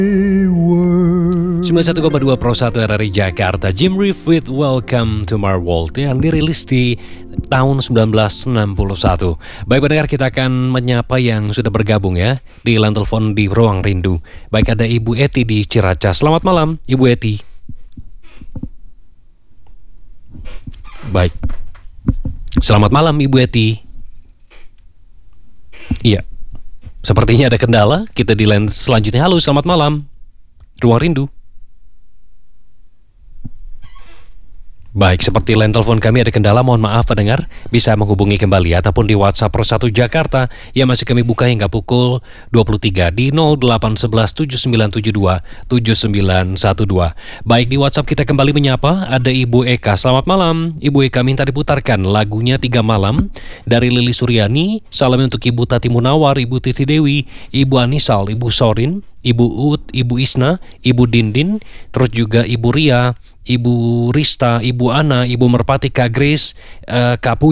91,2 Pro 1 RRI Jakarta, Jim Reeve with Welcome to My World yang dirilis di tahun 1961. Baik pendengar, kita akan menyapa yang sudah bergabung ya di line telepon di Ruang Rindu. Baik, ada Ibu Eti di Ciracas. Selamat malam Ibu Eti. Baik, selamat malam Ibu Eti. Iya, sepertinya ada kendala. Kita di line selanjutnya. Halo, selamat malam Ruang Rindu. Baik, seperti line telepon kami ada kendala, mohon maaf pendengar. Bisa menghubungi kembali ataupun di WhatsApp Pro 1 Jakarta yang masih kami buka hingga pukul 23 di 0811-7972-7912. Baik, di WhatsApp kita kembali menyapa, ada Ibu Eka. Selamat malam Ibu Eka, minta diputarkan lagunya 3 Malam dari Lili Suryani. Salam untuk Ibu Tati Munawar, Ibu Titi Dewi, Ibu Anisal, Ibu Sorin, Ibu Ut, Ibu Isna, Ibu Dindin, terus juga Ibu Ria, Ibu Rista, Ibu Ana, Ibu Merpati, Kak Grace, Kak Puji,